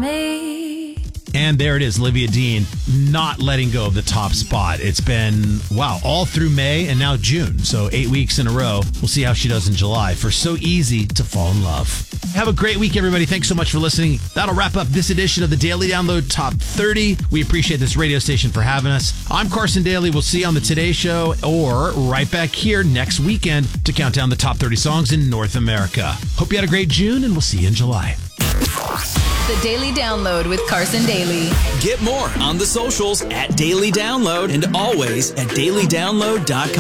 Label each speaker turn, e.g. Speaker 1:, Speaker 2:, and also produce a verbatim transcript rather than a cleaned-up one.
Speaker 1: me.
Speaker 2: And there it is, Olivia Dean, not letting go of the top spot. It's been, wow, all through May and now June. So eight weeks in a row. We'll see how she does in July for So Easy to Fall in Love. Have a great week, everybody. Thanks so much for listening. That'll wrap up this edition of the Daily Download Top thirty. We appreciate this radio station for having us. I'm Carson Daly. We'll see you on the Today Show or right back here next weekend to count down the top thirty songs in North America. Hope you had a great June, and we'll see you in July.
Speaker 1: The Daily Download with Carson Daly.
Speaker 3: Get more on the socials at Daily Download and always at daily download dot com.